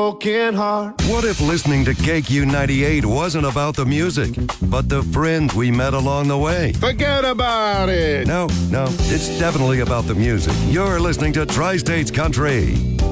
broken heart. What if listening to KQ98 wasn't about the music, but the friends we met along the way? Forget about it. No, it's definitely about the music. You're listening to Tri-States Country.